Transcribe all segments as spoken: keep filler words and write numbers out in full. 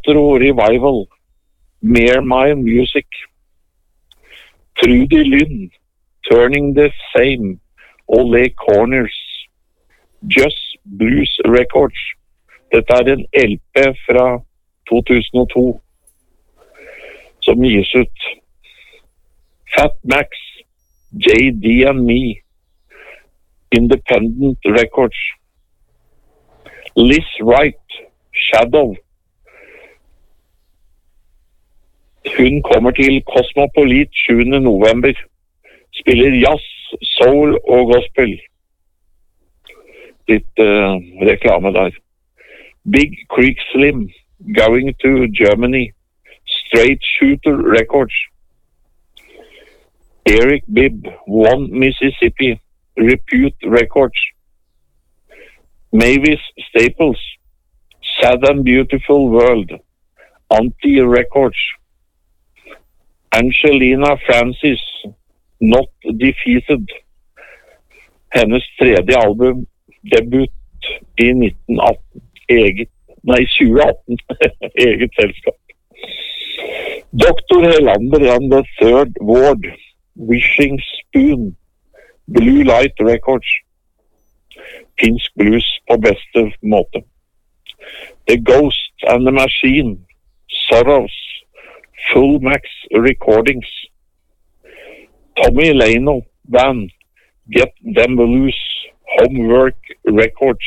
Quattro Revival, Mere My Music, Trudy Lynn, Turning the Same, Ole Corners, Just Blues Records. Dette er en L P fra to tusen og to som gis ut. Fat Max, J D and Me, Independent Records. Liz Wright, Shadow. Hun kommer til Cosmopolit sjuende november. Spiller jazz, soul og gospel. Litt uh, reklame der. Big Creek Slim, Going to Germany. Straight Shooter Records. Eric Bibb, One Mississippi. Repute Records. Mavis Staples, Sad and Beautiful World. Anti Records. Angelina Francis, Not Defeated. Hennes tredje album, debut i nitten atten. Eget, nei, tjue atten. Eget selskap. Doktor Helander and the Third Ward, Wishing Spoon, Blue Light Records. Finsk blues på beste måte. The Ghost and the Machine, Sorrows, Full Max Recordings. Tommy Leno Band, Get Them Blues, Homework Records.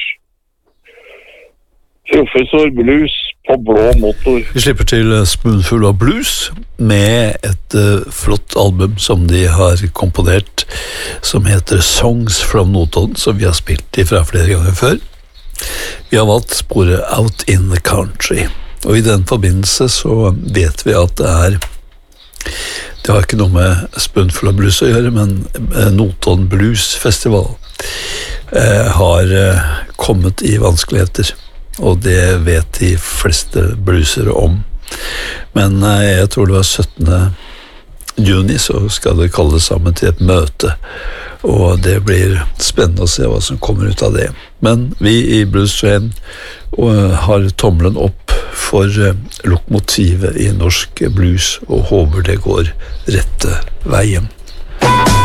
Professor Blues på blå motor. Vi slipper til Spoonful of Blues med et uh, flott album som de har komponert, som heter Songs from Notodden, som vi har spilt ifra flere ganger før. Vi har valgt sporet Out in the Country, og i den forbindelse så vet vi at det er, det har ikke noe med Spoonful of Blues å gjøre, men Notodden Blues Festival uh, har uh, kommet i vanskeligheter, og det vet de fleste bluesere om. Men uh, jeg tror det var syttende juni så skal det kalles sammen til et møte, og det blir spennende å se hva som kommer ut av det. Men vi i Blues Train uh, har tommelen opp for uh, lokomotivet i norsk blues og håper det går rette veien.